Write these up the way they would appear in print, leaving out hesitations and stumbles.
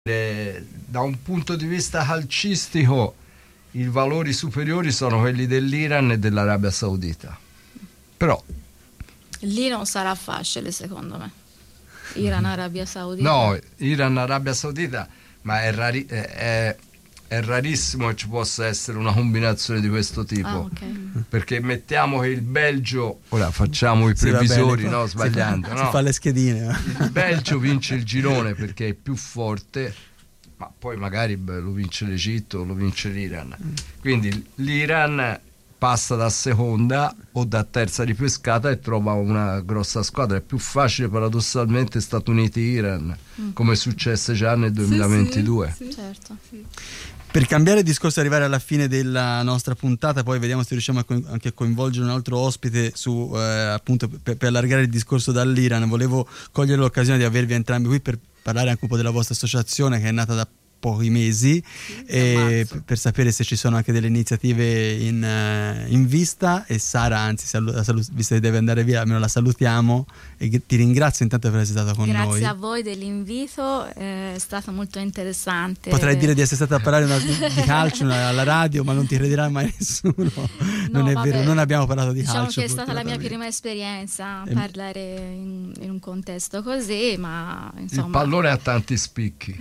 Da un punto di vista calcistico i valori superiori sono quelli dell'Iran e dell'Arabia Saudita, però lì non sarà facile secondo me. Iran-Arabia Saudita. No, Iran-Arabia Saudita, ma è rarissimo che ci possa essere una combinazione di questo tipo, okay. Perché mettiamo che il Belgio, ora facciamo i previsori, no, sbagliando, si fa le schedine. Il Belgio vince il girone perché è più forte, ma poi magari lo vince l'Egitto, lo vince l'Iran, quindi l'Iran passa da seconda o da terza di pescata e trova una grossa squadra. È più facile paradossalmente Stati Uniti-Iran, come è successo già nel 2022. Sì. Certo. Sì. Per cambiare discorso e arrivare alla fine della nostra puntata, poi vediamo se riusciamo anche a coinvolgere un altro ospite su appunto per allargare il discorso dall'Iran. Volevo cogliere l'occasione di avervi entrambi qui per parlare anche un po' della vostra associazione, che è nata da pochi mesi, e per sapere se ci sono anche delle iniziative in vista. E Sara, anzi, visto che deve andare via, almeno la salutiamo e ti ringrazio intanto per essere stata con noi. Grazie a voi dell'invito, è stato molto interessante. Potrei dire di essere stata a parlare di calcio alla radio, ma non ti crederà mai nessuno. Non è vero, non abbiamo parlato di calcio. Diciamo che è stata la mia prima esperienza parlare in un contesto così, ma insomma... Il pallone ha tanti spicchi.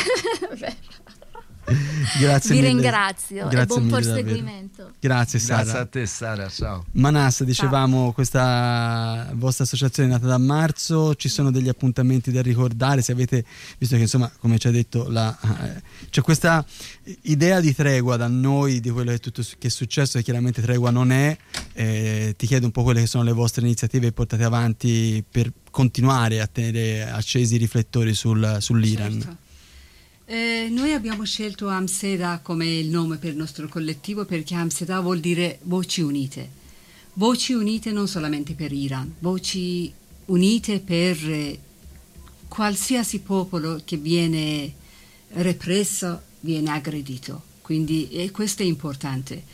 Grazie vi mille. Ringrazio. Grazie, e buon mille, proseguimento. Grazie Sara. Grazie a te Sara, ciao. Manas, dicevamo, questa vostra associazione è nata da marzo, ci sono degli appuntamenti da ricordare, se avete, visto che insomma come ci ha detto c'è questa idea di tregua da noi di quello che è successo, e chiaramente tregua non è, ti chiedo un po' quelle che sono le vostre iniziative portate avanti per continuare a tenere accesi i riflettori sull'Iran. Certo. Noi abbiamo scelto Amseda come il nome per il nostro collettivo perché Amseda vuol dire voci unite. Voci unite non solamente per Iran, voci unite per qualsiasi popolo che viene represso, viene aggredito. Quindi questo è importante.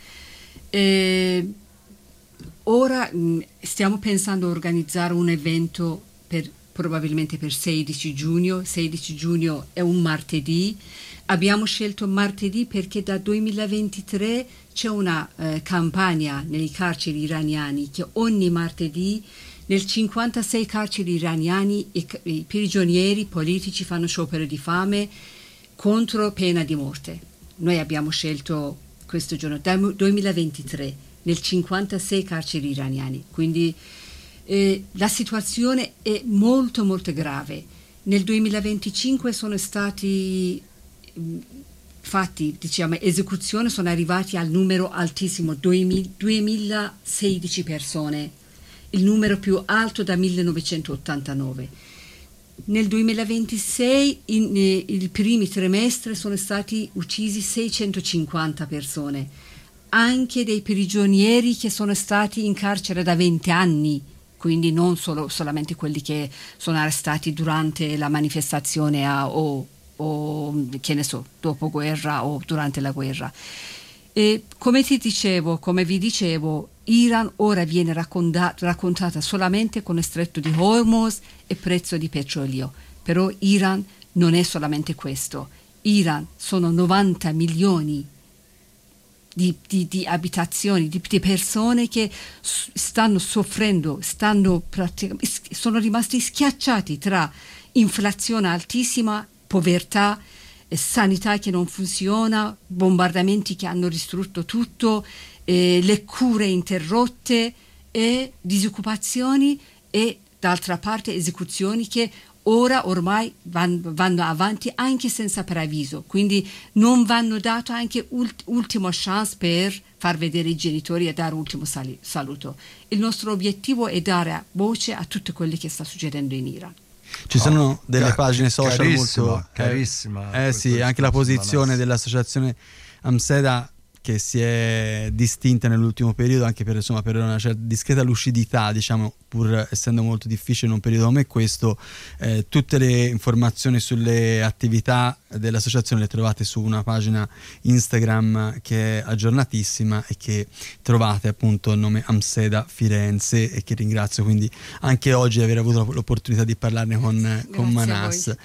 Ora stiamo pensando a organizzare un evento probabilmente per 16 giugno. 16 giugno è un martedì. Abbiamo scelto martedì perché da 2023 c'è una campagna nei carceri iraniani che ogni martedì nel 56 carceri iraniani i prigionieri politici fanno sciopero di fame contro pena di morte. Noi abbiamo scelto questo giorno dal 2023 nel 56 carceri iraniani, quindi la situazione è molto molto grave. Nel 2025 sono stati fatti, esecuzioni, sono arrivati al numero altissimo, 2016 persone, il numero più alto da 1989. Nel 2026, il primi trimestre, sono stati uccisi 650 persone, anche dei prigionieri che sono stati in carcere da 20 anni. Quindi non solamente quelli che sono arrestati durante la manifestazione o che ne so, dopo guerra o durante la guerra. E come vi dicevo, Iran ora viene raccontata solamente con il stretto di Hormuz e prezzo di petrolio. Però Iran non è solamente questo. Iran sono 90 milioni di abitazioni, di persone che stanno soffrendo, sono rimasti schiacciati tra inflazione altissima, povertà, sanità che non funziona, bombardamenti che hanno distrutto tutto, le cure interrotte e disoccupazioni e d'altra parte esecuzioni che ora ormai vanno avanti anche senza preavviso, quindi non vanno dato anche ultima chance per far vedere i genitori e dare ultimo saluto. Il nostro obiettivo è dare voce a tutto quello che sta succedendo in Iran. Ci sono delle pagine social molto carissima. Sì, anche la posizione dell'associazione Amseda che si è distinta nell'ultimo periodo anche per una certa discreta lucidità, diciamo, pur essendo molto difficile in un periodo come questo. Tutte le informazioni sulle attività dell'associazione le trovate su una pagina Instagram che è aggiornatissima e che trovate appunto il nome Amseda Firenze, e che ringrazio quindi anche oggi di aver avuto l'opportunità di parlarne con Manas.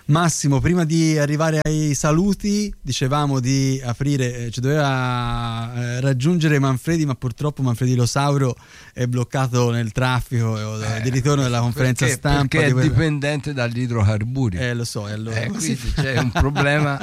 Massimo, prima di arrivare ai saluti, dicevamo di aprire, ci doveva raggiungere Manfredi, ma purtroppo Manfredi Losauro è bloccato nel traffico di ritorno dalla conferenza stampa. Perché è dipendente dagli idrocarburi. Lo so, allora quindi c'è un problema.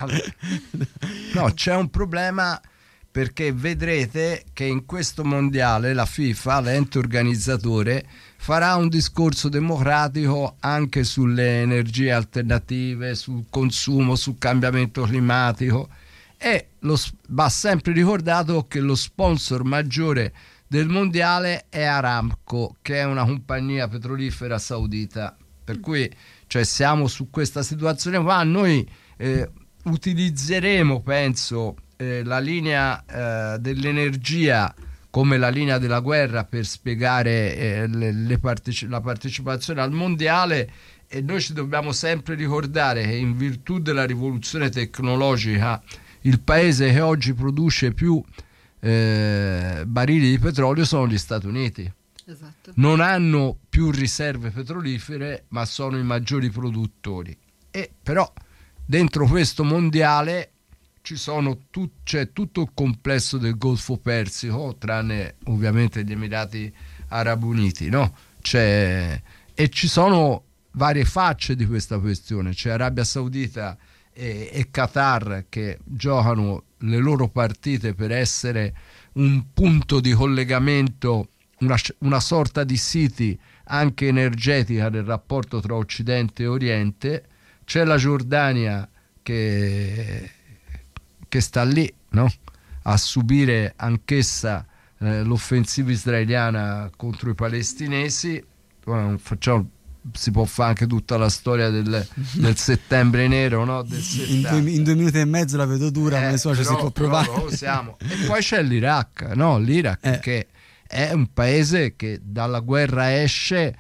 No, c'è un problema, perché vedrete che in questo mondiale la FIFA, l'ente organizzatore, farà un discorso democratico anche sulle energie alternative, sul consumo, sul cambiamento climatico, e va sempre ricordato che lo sponsor maggiore del mondiale è Aramco, che è una compagnia petrolifera saudita, per cui siamo su questa situazione qua. Noi utilizzeremo, penso, la linea dell'energia come la linea della guerra per spiegare la partecipazione al mondiale, e noi ci dobbiamo sempre ricordare che in virtù della rivoluzione tecnologica il paese che oggi produce più barili di petrolio sono gli Stati Uniti. Esatto. Non hanno più riserve petrolifere, ma sono i maggiori produttori. E però dentro questo mondiale c'è tutto il complesso del Golfo Persico, tranne ovviamente gli Emirati Arabi Uniti, no? E ci sono varie facce di questa questione. C'è Arabia Saudita e Qatar che giocano le loro partite per essere un punto di collegamento, una sorta di city anche energetica nel rapporto tra Occidente e Oriente. C'è la Giordania che sta lì, no? A subire anch'essa l'offensiva israeliana contro i palestinesi. Si può fare anche tutta la storia del settembre nero, no? In 2 minuti e mezzo la vedo dura, ma insomma ci si può provare. E poi c'è l'Iraq, no? L'Iraq che è un paese che dalla guerra esce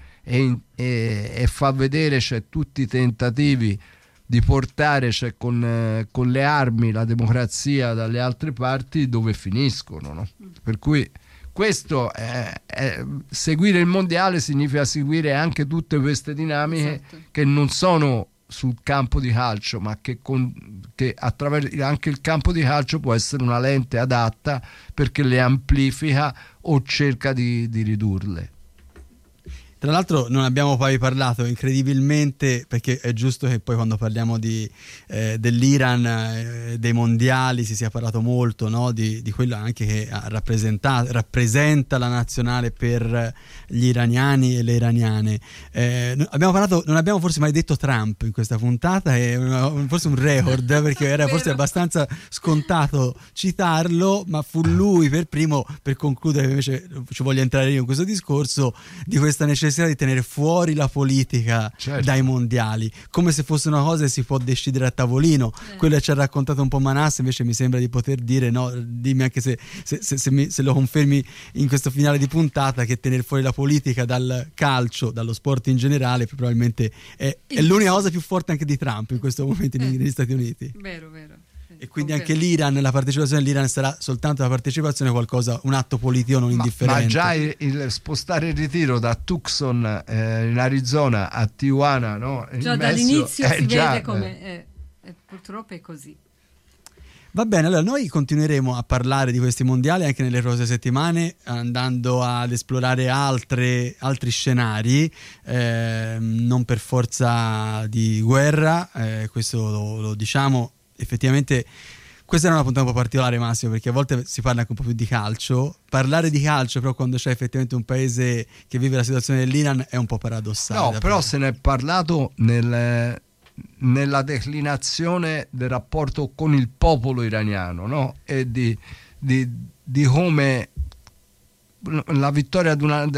e fa vedere, tutti i tentativi di portare con le armi la dalle altre parti, dove finiscono, no? Per cui questo seguire il mondiale significa seguire anche tutte queste dinamiche, esatto, che non sono sul campo di calcio, ma che attraverso anche il campo di calcio può essere una lente adatta, perché le amplifica o cerca di ridurle. Tra l'altro non abbiamo poi parlato, incredibilmente, perché è giusto che poi quando parliamo dell'Iran, dei mondiali, si sia parlato molto, no? di quello anche che rappresenta la nazionale per gli iraniani e le iraniane. Non abbiamo forse mai detto Trump in questa puntata, è forse un record, perché era forse abbastanza scontato citarlo, ma fu lui per primo, per concludere, invece ci voglio entrare io in questo discorso, di questa necessità di tenere fuori la politica, certo, dai mondiali, come se fosse una cosa che si può decidere a tavolino. Quello che ci ha raccontato un po' Manasse invece mi sembra di poter dire, no, dimmi anche se lo confermi in questo finale di puntata, che tenere fuori la politica dal calcio, dallo sport in generale, probabilmente è l'unica cosa più forte anche di Trump in questo momento negli Stati Uniti. Vero. E quindi anche l'Iran, la partecipazione dell'Iran sarà soltanto la partecipazione, qualcosa, un atto politico non indifferente. Ma già il spostare il ritiro da Tucson in Arizona a Tijuana, no? Già dall'inizio si vede come purtroppo è così. Va bene, allora noi continueremo a parlare di questi mondiali anche nelle prossime settimane, andando ad esplorare altri scenari, non per forza di guerra, questo lo diciamo. Effettivamente questa era una puntata un po' particolare, Massimo, perché a volte si parla anche un po' più di calcio. Parlare di calcio però quando c'è effettivamente un paese che vive la situazione dell'Iran è un po' paradossale. No, però se ne è parlato nella declinazione del rapporto con il popolo iraniano, no? E di come la vittoria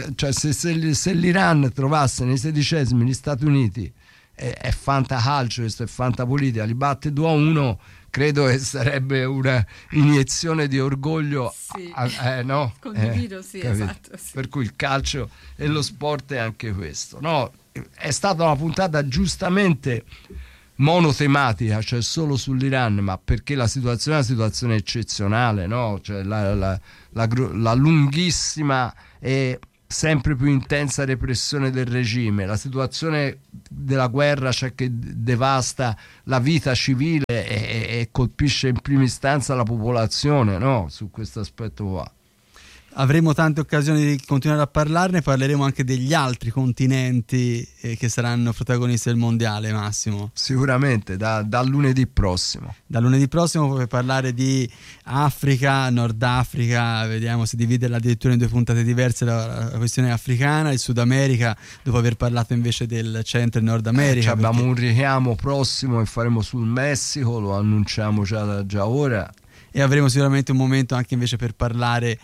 se l'Iran trovasse nei 16esimi gli Stati Uniti, è fantacalcio, questo è fantapolitica, li batte 2-1, credo che sarebbe una iniezione di orgoglio, sì. No? Condivido, sì, esatto, sì. Per cui il calcio e lo sport è anche questo, no? È stata una puntata giustamente monotematica, cioè solo sull'Iran, ma perché la situazione è una situazione eccezionale, no? Cioè la lunghissima e sempre più intensa repressione del regime, la situazione della guerra, cioè, che devasta la vita civile e colpisce in prima istanza la popolazione, no? Su questo aspetto qua. Avremo tante occasioni di continuare a parlarne, parleremo anche degli altri continenti che saranno protagonisti del mondiale, Massimo. Sicuramente, da lunedì prossimo. Da lunedì prossimo per parlare di Africa, Nord Africa, vediamo se dividerla addirittura in 2 puntate diverse, la questione africana, il Sud America, dopo aver parlato invece del Centro e Nord America. Abbiamo un richiamo prossimo che faremo sul Messico, lo annunciamo già ora. E avremo sicuramente un momento anche invece per parlare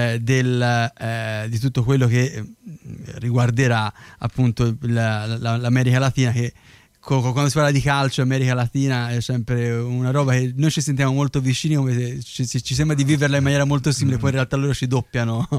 di tutto quello che riguarderà appunto l'America Latina, che quando si parla di calcio America Latina è sempre una roba che noi ci sentiamo molto vicini, come se ci sembra di viverla in maniera molto simile, poi in realtà loro ci doppiano.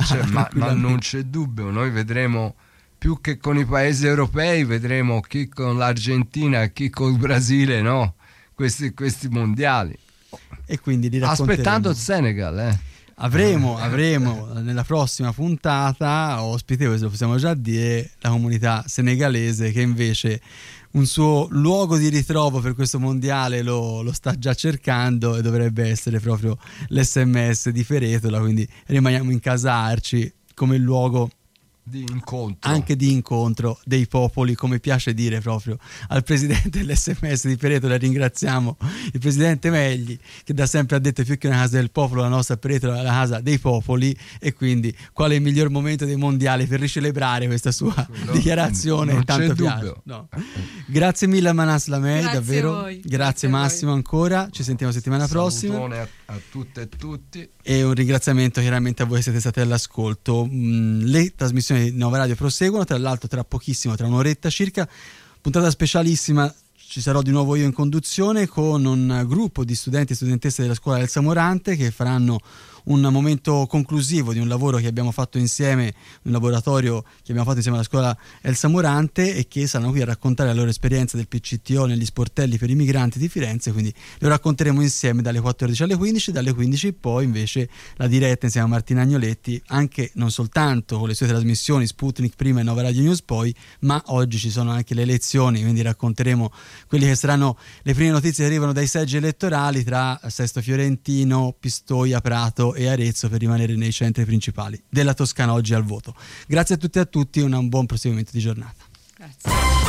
Ma non c'è dubbio, noi vedremo più che con i paesi europei, vedremo chi con l'Argentina, chi con il Brasile, no? Questi mondiali. E quindi aspettando il Senegal, avremo nella prossima puntata ospite, questo lo possiamo già dire, la comunità senegalese, che invece un suo luogo di ritrovo per questo mondiale lo sta già cercando, e dovrebbe essere proprio l'SMS di Peretola, quindi rimaniamo in casa Arci come luogo di incontro, anche di incontro dei popoli, come piace dire proprio al presidente dell'SMS di Peretola. Ringraziamo il presidente Megli, che da sempre ha detto più che una casa del popolo, la nostra Peretola è la casa dei popoli, e quindi qual è il miglior momento dei mondiali per ricelebrare questa sua dichiarazione? Non tanto c'è piace, dubbio. no. Grazie mille a Manas Lamei, Grazie davvero, a voi. grazie Massimo ancora, ci sentiamo settimana prossima. Salutone a tutte e tutti, e un ringraziamento chiaramente a voi che siete stati all'ascolto. Le trasmissioni di Nova Radio proseguono, tra l'altro tra pochissimo, tra un'oretta circa, puntata specialissima. Ci sarò di nuovo io in conduzione con un gruppo di studenti e studentesse della scuola Elsa Morante, che faranno un momento conclusivo di un lavoro che abbiamo fatto insieme, un laboratorio che abbiamo fatto insieme alla scuola Elsa Morante, e che saranno qui a raccontare la loro esperienza del PCTO negli sportelli per i migranti di Firenze. Quindi lo racconteremo insieme dalle 14 alle 15, dalle 15 poi invece la diretta insieme a Martina Agnoletti, anche non soltanto con le sue trasmissioni Sputnik prima e Nova Radio News poi, ma oggi ci sono anche le elezioni, quindi racconteremo quelli che saranno le prime notizie che arrivano dai seggi elettorali tra Sesto Fiorentino, Pistoia, Prato e Arezzo, per rimanere nei centri principali della Toscana oggi al voto. Grazie a tutti e a tutti, un buon proseguimento di giornata. Grazie.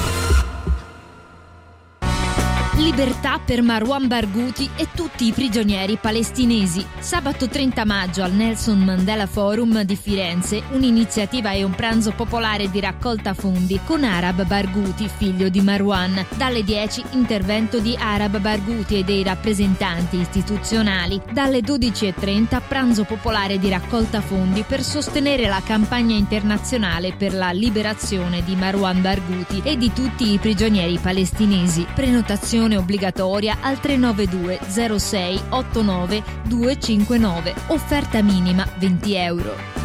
Libertà per Marwan Barghouti e tutti i prigionieri palestinesi. Sabato 30 maggio al Nelson Mandela Forum di Firenze, un'iniziativa e un pranzo popolare di raccolta fondi con Arab Barghouti, figlio di Marwan. Dalle 10 intervento di Arab Barghouti e dei rappresentanti istituzionali. Dalle 12:30 pranzo popolare di raccolta fondi per sostenere la campagna internazionale per la liberazione di Marwan Barghouti e di tutti i prigionieri palestinesi. Prenotazione obbligatoria al 392 06 89 259. Offerta minima €20.